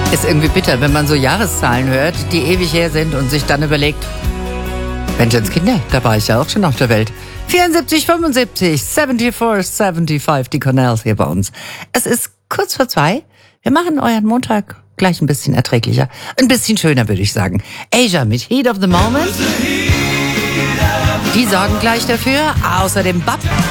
Ist irgendwie bitter, wenn man so Jahreszahlen hört, die ewig her sind und sich dann überlegt, Menschenskinder, da war ich ja auch schon auf der Welt. 74, 75, 74, 75, die Cornells hier bei uns. Es ist kurz vor 2. Wir machen euren Montag gleich ein bisschen erträglicher. Ein bisschen schöner, würde ich sagen. Asia mit Heat of the Moment. Die sorgen gleich dafür. Außerdem Bab